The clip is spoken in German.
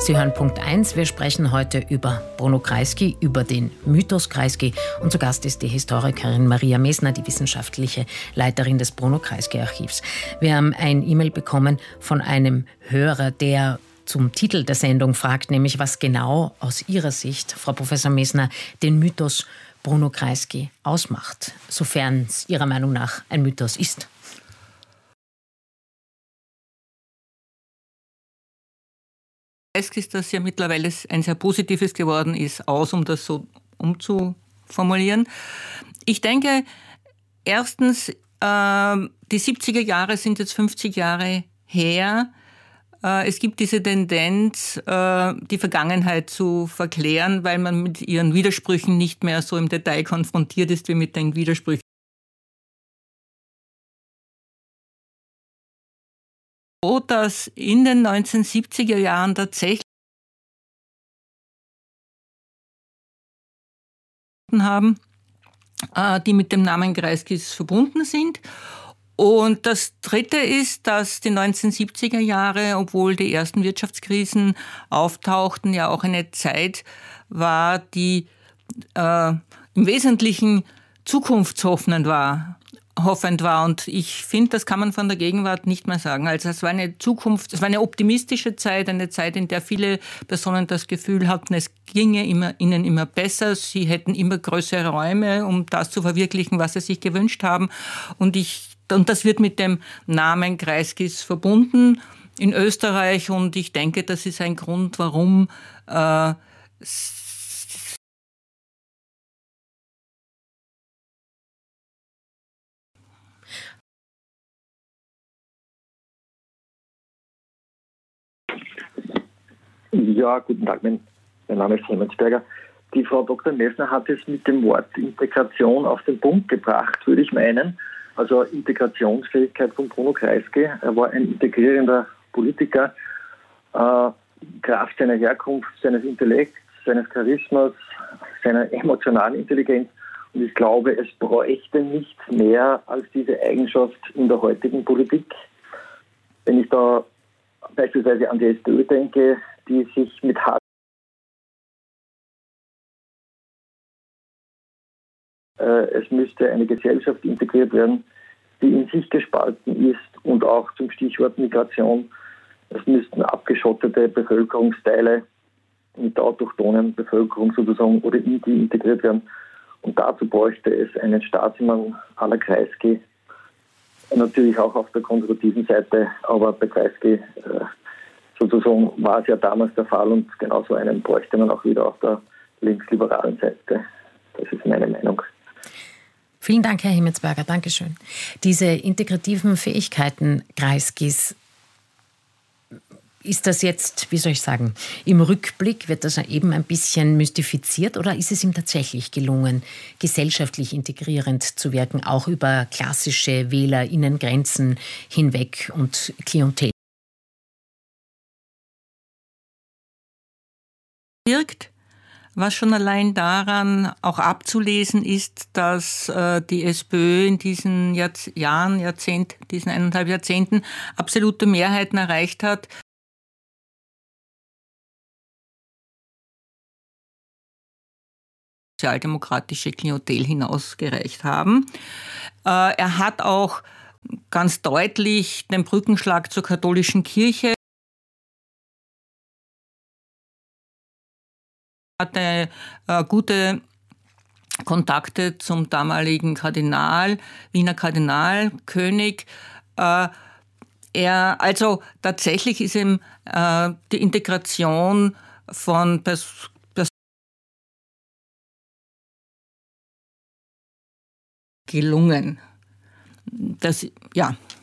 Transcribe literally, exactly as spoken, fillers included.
Sie hören Punkt eins. Wir sprechen heute über Bruno Kreisky, über den Mythos Kreisky. Und zu Gast ist die Historikerin Maria Mesner, die wissenschaftliche Leiterin des Bruno Kreisky Archivs. Wir haben ein E-Mail bekommen von einem Hörer, der zum Titel der Sendung fragt, nämlich was genau aus Ihrer Sicht, Frau Professor Mesner, den Mythos Bruno Kreisky ausmacht, sofern es Ihrer Meinung nach ein Mythos ist. Kreisky ist, dass ja mittlerweile ein sehr positives geworden ist, aus, um das so umzuformulieren. Ich denke, erstens, äh, die siebziger Jahre sind jetzt fünfzig Jahre her. Äh, es gibt diese Tendenz, äh, die Vergangenheit zu verklären, weil man mit ihren Widersprüchen nicht mehr so im Detail konfrontiert ist wie mit den Widersprüchen. So, dass in den neunzehnhundertsiebziger Jahren tatsächlich haben, die mit dem Namen Kreiskys verbunden sind. Und das Dritte ist, dass die neunzehnhundertsiebziger Jahre, obwohl die ersten Wirtschaftskrisen auftauchten, ja auch eine Zeit war, die äh, im Wesentlichen zukunftshoffend war. hoffend war. Und ich finde, das kann man von der Gegenwart nicht mehr sagen. Also es war eine Zukunft, es war eine optimistische Zeit, eine Zeit, in der viele Personen das Gefühl hatten, es ginge immer, ihnen immer besser, sie hätten immer größere Räume, um das zu verwirklichen, was sie sich gewünscht haben. Und ich, und das wird mit dem Namen Kreiskys verbunden in Österreich. Und ich denke, das ist ein Grund, warum äh, Ja, guten Tag, mein, mein Name ist Hemmensberger. Die Frau Doktor Mesner hat es mit dem Wort Integration auf den Punkt gebracht, würde ich meinen. Also Integrationsfähigkeit von Bruno Kreisky. Er war ein integrierender Politiker, äh, Kraft seiner Herkunft, seines Intellekts, seines Charismas, seiner emotionalen Intelligenz. Und ich glaube, es bräuchte nichts mehr als diese Eigenschaft in der heutigen Politik. Wenn ich da beispielsweise an die SPÖ denke, die sich mit Hass äh, es müsste eine Gesellschaft integriert werden, die in sich gespalten ist, und auch zum Stichwort Migration. Es müssten abgeschottete Bevölkerungsteile mit der autochthonen Bevölkerung sozusagen oder in die integriert werden. Und dazu bräuchte es einen Staatsmann à la Kreisky, natürlich auch auf der konservativen Seite, aber bei Kreisky äh, sozusagen war es ja damals der Fall, und genauso einen bräuchte man auch wieder auf der linksliberalen Seite. Das ist meine Meinung. Vielen Dank, Herr Hemmensberger. Dankeschön. Diese integrativen Fähigkeiten Kreiskys, ist das jetzt, wie soll ich sagen, im Rückblick wird das eben ein bisschen mystifiziert, oder ist es ihm tatsächlich gelungen, gesellschaftlich integrierend zu wirken, auch über klassische WählerInnengrenzen hinweg und Klientel? Wirkt, was schon allein daran auch abzulesen ist, dass äh, die SPÖ in diesen Jahrz- Jahren, Jahrzehnt, diesen eineinhalb Jahrzehnten absolute Mehrheiten erreicht hat. Sozialdemokratische Klientel hinausgereicht haben. Äh, er hat auch ganz deutlich den Brückenschlag zur katholischen Kirche, hatte äh, gute Kontakte zum damaligen Kardinal, Wiener Kardinalkönig. Äh, er, also tatsächlich ist ihm äh, die Integration von Pers- Pers- gelungen. Das, ja,